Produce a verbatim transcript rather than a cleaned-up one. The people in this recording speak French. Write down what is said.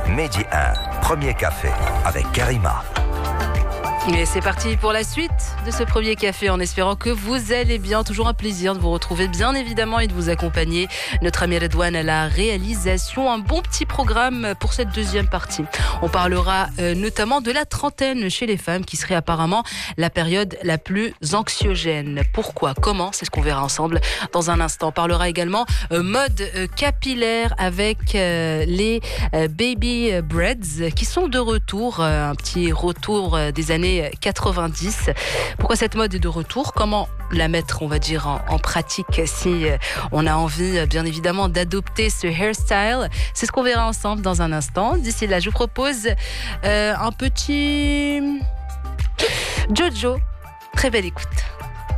Mehdi un, premier café avec Karima. Et c'est parti pour la suite de ce premier café en espérant que vous allez bien. Toujours un plaisir de vous retrouver bien évidemment et de vous accompagner. Notre ami Redouane à la réalisation. Un bon petit programme pour cette deuxième partie. On parlera euh, notamment de la trentaine chez les femmes qui serait apparemment la période la plus anxiogène. Pourquoi ? Comment ? C'est ce qu'on verra ensemble dans un instant. On parlera également euh, mode euh, capillaire avec euh, les euh, baby breads qui sont de retour. Euh, un petit retour euh, des années quatre-vingt-dix. Pourquoi cette mode est de retour ? Comment la mettre, on va dire, en, en pratique si on a envie, bien évidemment, d'adopter ce hairstyle ? C'est ce qu'on verra ensemble dans un instant. D'ici là, je vous propose euh, un petit Jojo. Très belle écoute.